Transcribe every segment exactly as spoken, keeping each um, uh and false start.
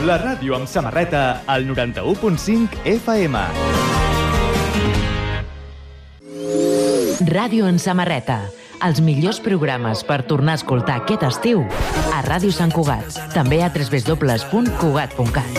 La ràdio amb samarreta al noranta-u punt cinc F M. Ràdio en samarreta. Els millors programes per tornar a escoltar aquest estiu a Ràdio Sant Cugat. També a w w w punt cugat punt cat.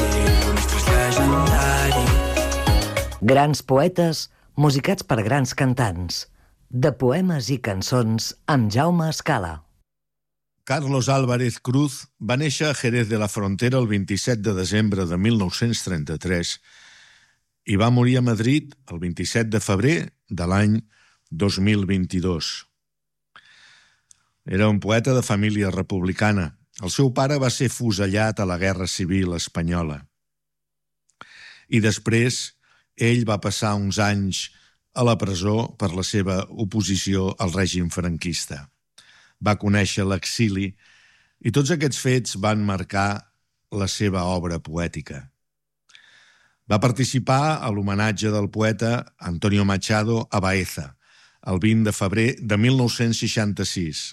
Grans poetes musicats per grans cantants. De poemes i cançons amb Jaume Escala. Carlos Álvarez Cruz va néixer a Jerez de la Frontera el vint-i-set de desembre de mil nou-cents trenta-tres i va morir a Madrid el vint-i-set de febrer de l'any dos mil vint-i-dos. Era un poeta de família republicana. El seu pare va ser fusellat a la Guerra Civil espanyola. I després ell va passar uns anys a la presó per la seva oposició al règim franquista. Va conèixer l'exili i tots aquests fets van marcar la seva obra poètica. Va participar a l'homenatge del poeta Antonio Machado a Baeza el vint de febrer de mil nou-cents seixanta-sis.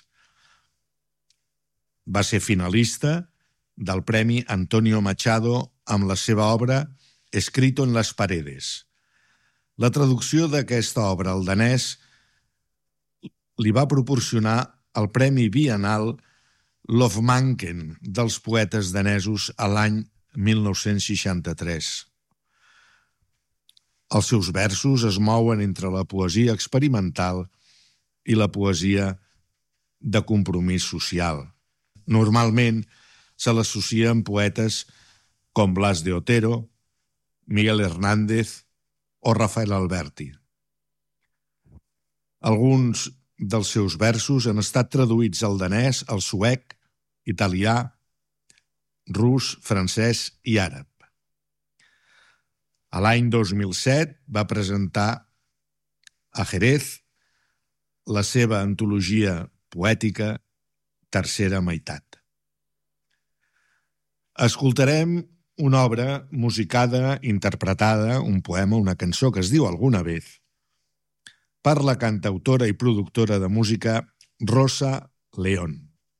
Va ser finalista del Premi Antonio Machado amb la seva obra Escrito en las paredes. La traducció d'aquesta obra al danès li va proporcionar el Premi Biennal Lovmanken dels poetes danesos a l'any mil nou-cents seixanta-tres. Els seus versos es mouen entre la poesia experimental i la poesia de compromís social. Normalment se l'associa amb poetes com Blas de Otero, Miguel Hernández o Rafael Alberti. Alguns dels seus versos han estat traduïts al danès, al suec, italià, rus, francès i àrab. A l'any dos mil set va presentar a Jerez la seva antologia poètica Tercera meitat. Escoltarem una obra musicada, interpretada, un poema, una cançó que es diu Alguna vez, per la cantautora i productora de música Rosa León.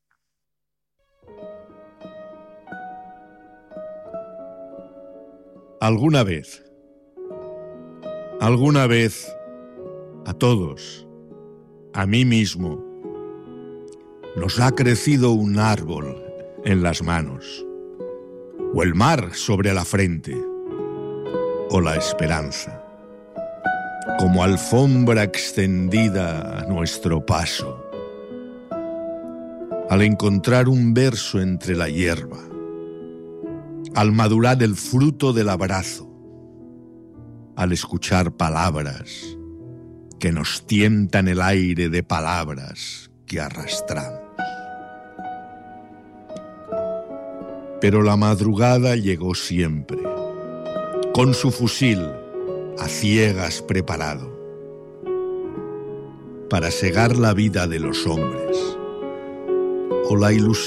Alguna vez. Alguna vez a todos, a mí mismo, nos ha crecido un árbol en las manos, o el mar sobre la frente, o la esperanza, como alfombra extendida a nuestro paso. Al encontrar un verso entre la hierba, al madurar el fruto del abrazo, al escuchar palabras que nos tientan el aire de palabras que arrastramos. Pero la madrugada llegó siempre, con su fusil a ciegas preparado, para cegar la vida de los hombres, o la ilusión